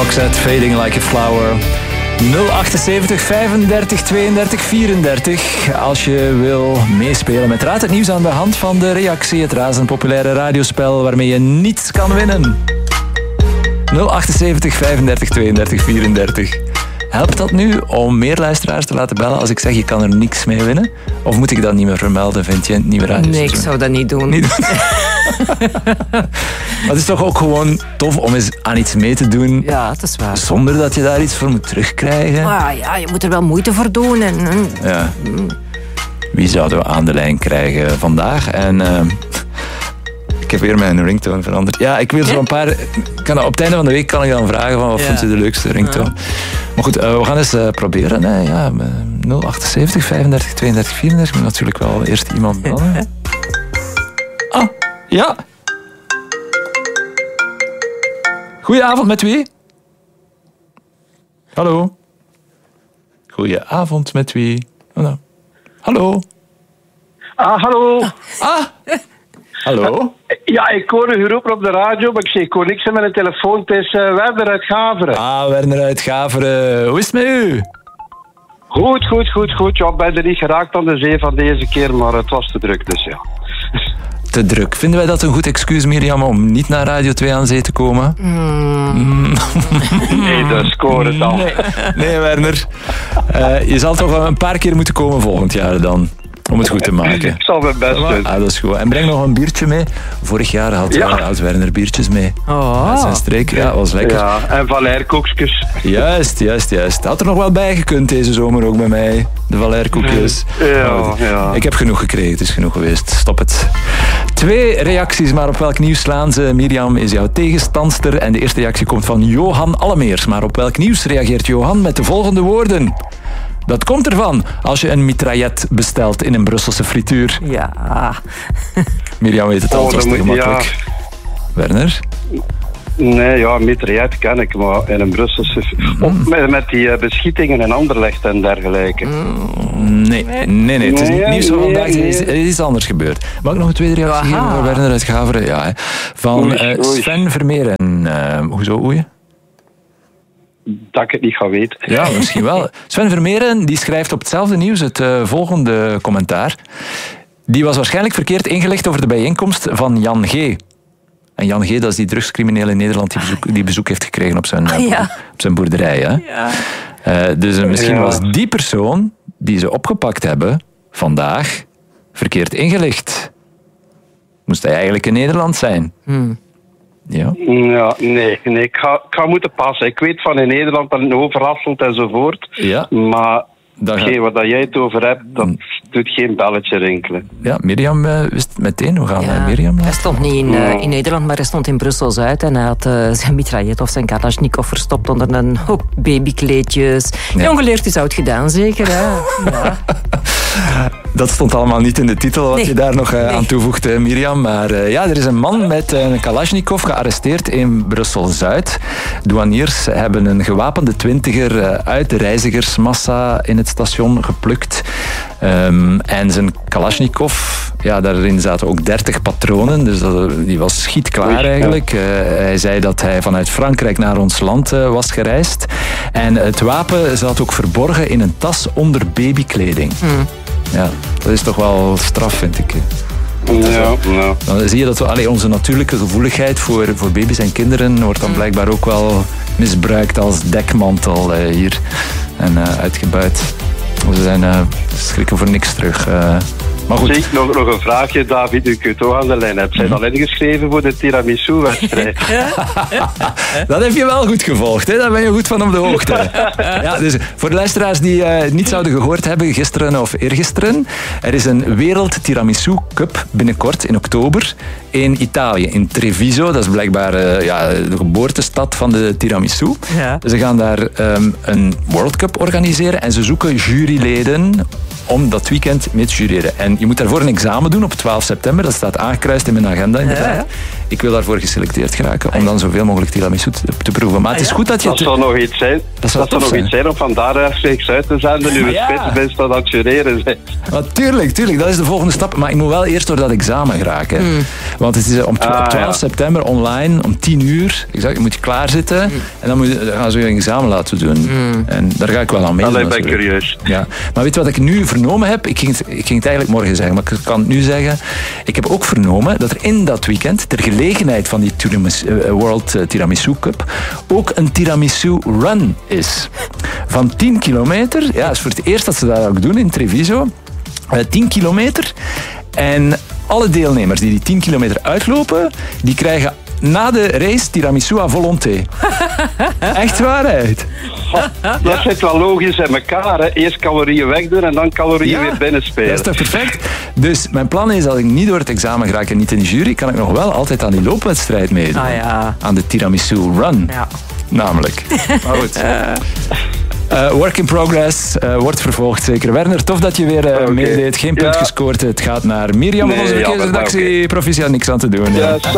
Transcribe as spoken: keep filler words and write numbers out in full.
Roxette, Fading Like a Flower. nul achtenzeventig vijfendertig tweeëndertig vierendertig. Als je wil meespelen met Raad het Nieuws aan de hand van de reactie. Het razend populaire radiospel waarmee je niets kan winnen. nul achtenzeventig vijfendertig tweeëndertig vierendertig. Helpt dat nu om meer luisteraars te laten bellen als ik zeg je kan er niks mee winnen? Of moet ik dat niet meer vermelden, vind je, in het nieuwe radio? Nee, ik zou dat niet doen. Niet doen. Maar het is toch ook gewoon tof om eens aan iets mee te doen. Ja, dat is waar. Zonder dat je daar iets voor moet terugkrijgen. Ah, ja, je moet er wel moeite voor doen. En, ja. Wie zouden we aan de lijn krijgen vandaag? En uh, ik heb weer mijn ringtone veranderd. Ja, ik wil zo een paar... Kan, op het einde van de week kan ik dan vragen van wat ja. vindt u de leukste ringtone. Ja. Maar goed, uh, we gaan eens uh, proberen. Hè. Ja, nul achtenzeventig vijfendertig tweeëndertig vierendertig. Ik moet natuurlijk wel eerst iemand bellen. Ah, ja. Goedenavond, met wie? Hallo. Goedenavond, met wie? Oh, nou. Hallo. Ah, hallo. Ah. Hallo. Ja, ik hoor u geroepen op de radio, maar ik zie ik hoor niks in mijn telefoon. Het is uh, Werner uit Gaveren. Ah, Werner uit Gaveren. Hoe is het met u? Goed, goed, goed, goed. Ja, ik ben er niet geraakt aan de zee van deze keer, maar het was te druk, dus ja. Te druk. Vinden wij dat een goed excuus, Mirjam, om niet naar Radio twee aan zee te komen? Mm. Nee, dat scoort het al. Nee, nee Werner. Uh, je zal toch een paar keer moeten komen volgend jaar dan. Om het goed te maken. Ik zal mijn best doen. Ah, dat is goed. En breng nog een biertje mee. Vorig jaar had, ja. had Werner biertjes mee. Oh. Met zijn streek. Ja, was lekker. Ja, en Valère-koekjes. Juist, juist, juist. Had er nog wel bij gekund deze zomer ook bij mij. De Valère-koekjes. Ja, ja. Ik heb genoeg gekregen. Het is genoeg geweest. Stop het. Twee reacties, maar op welk nieuws slaan ze? Mirjam is jouw tegenstandster. En de eerste reactie komt van Johan Allemeers. Maar op welk nieuws reageert Johan met de volgende woorden? Dat komt ervan als je een mitraillet bestelt in een Brusselse frituur. Ja. Mirjam weet het al, oh, dat is te gemakkelijk. Ja. Werner? Nee, ja, mitraillet ken ik, maar in een Brusselse... Mm. Op, met, met die uh, beschietingen in Anderlecht en dergelijke. Mm. Nee, nee, nee, nee. Het is niet nieuws van vandaag. Nee, nee. Er is iets anders gebeurd. Mag ik nog een tweede reactie geven van Werner uit Gaveren? Ja, hè. Van uh, Sven Vermeeren. Uh, hoezo, oei? Dat ik het niet ga weten. Ja, misschien wel. Sven Vermeeren die schrijft op hetzelfde nieuws het uh, volgende commentaar. Die was waarschijnlijk verkeerd ingelicht over de bijeenkomst van Jan G. En Jan G, dat is die drugscrimineel in Nederland die bezoek, die bezoek heeft gekregen op zijn, uh, ja. op zijn boerderij. Hè? Ja. Uh, dus uh, misschien ja. was die persoon die ze opgepakt hebben vandaag verkeerd ingelicht. Moest hij eigenlijk in Nederland zijn? Hmm. Ja. Ja, nee, nee ik, ga, ik ga moeten passen. Ik weet van in Nederland dat het overrasselt enzovoort. Ja. Maar dat hetgeen gaat... waar jij het over hebt, dat hmm. doet geen belletje rinkelen. Ja, Mirjam uh, wist het meteen. We gaan ja. uh, Mirjam Hij stond niet in, uh, in Nederland, maar hij stond in Brussel-Zuid. En hij had uh, zijn mitraillet of zijn Kalashnikov verstopt onder een hoop babykleedjes. Ja. Jong geleerd is oud gedaan, zeker. Hè? Ja. Dat stond allemaal niet in de titel wat nee. je daar nog uh, nee. aan toevoegde, Mirjam. Maar uh, ja, er is een man met een Kalashnikov gearresteerd in Brussel-Zuid. Douaniers hebben een gewapende twintiger uh, uit de reizigersmassa in het station geplukt. Um, en zijn Kalashnikov, ja, daarin zaten ook dertig patronen. Dus dat, die was schietklaar eigenlijk. Uh, hij zei dat hij vanuit Frankrijk naar ons land uh, was gereisd. En het wapen zat ook verborgen in een tas onder babykleding. Mm. Ja, dat is toch wel straf, vind ik. Ja, ja. Dan zie je dat we, allee, onze natuurlijke gevoeligheid voor, voor baby's en kinderen wordt dan blijkbaar ook wel misbruikt als dekmantel uh, hier. En uh, uitgebuit. We zijn uh, schrikken voor niks terug. Uh, maar goed. Zie ik nog, nog een vraagje, David, u kunt ook aan de lijn. Heb jij al ingeschreven voor de tiramisu-wedstrijd? Dat heb je wel goed gevolgd, hè? Daar ben je goed van op de hoogte. Ja, dus voor de luisteraars die uh, het niet zouden gehoord hebben, gisteren of eergisteren, er is een Wereld Tiramisu Cup binnenkort in oktober in Italië, in Treviso. Dat is blijkbaar uh, ja, de geboortestad van de tiramisu. Ja. Ze gaan daar um, een World Cup organiseren en ze zoeken juryleden om dat weekend mee te jureren. En je moet daarvoor een examen doen op twaalf september. Dat staat aangekruist in mijn agenda inderdaad. Ja, ja. ik wil daarvoor geselecteerd geraken om dan zoveel mogelijk tiramisu te, te proeven. Maar het is goed dat je... Dat zou nog iets zijn. Dat zou, dat zou nog zijn. iets zijn om vandaar rechtstreeks uit te zenden. Nu we ja. spelen bent dat aan het jureren zijn. Natuurlijk, tuurlijk, dat is de volgende stap. Maar ik moet wel eerst door dat examen geraken. Mm. Want het is om twaalf ah, ja. september online, om tien uur. Ik zeg, je moet klaarzitten. Mm. En dan, moet je, dan gaan ze je een examen laten doen. Mm. En daar ga ik wel aan mee. Allee, ben ik curieus. Ja. Maar weet je wat ik nu vernomen heb? Ik ging, het, ik ging het eigenlijk morgen zeggen, maar ik kan het nu zeggen. Ik heb ook vernomen dat er in dat weekend, ter gelegenheid van die tiramisu, uh, World Tiramisu Cup, ook een tiramisu run is. Van tien kilometer. Ja, het is voor het eerst dat ze dat ook doen in Treviso. Uh, tien kilometer. En alle deelnemers die die tien kilometer uitlopen, die krijgen na de race tiramisu à volonté. Echt waarheid. Oh, dat ja. zit wel logisch in elkaar. Hè. Eerst calorieën wegdoen en dan calorieën ja, weer binnenspelen. Dat is toch perfect? Dus mijn plan is, als ik niet door het examen raak en niet in de jury, kan ik nog wel altijd aan die loopwedstrijd meedoen. Ah, ja. Aan de tiramisu run. Ja. Namelijk. Maar goed. Uh, work in progress, uh, wordt vervolgd zeker. Werner, tof dat je weer uh, okay. meedeed. Geen punt ja. gescoord. Het gaat naar Mirjam van nee, onze verkeersredactie. Ja, okay. Proficiat, niks aan te doen. Ja, ja.